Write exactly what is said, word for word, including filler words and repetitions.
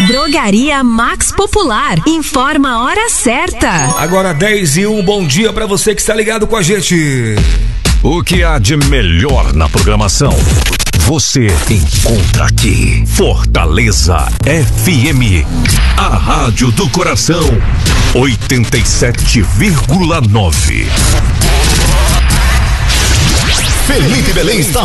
Drogaria Max Popular. Informa a hora certa. Agora dez e um, bom dia pra você que está ligado com a gente. O que há de melhor na programação você encontra aqui. Fortaleza F M, a rádio do coração, oitenta e sete vírgula nove. Felipe Belém está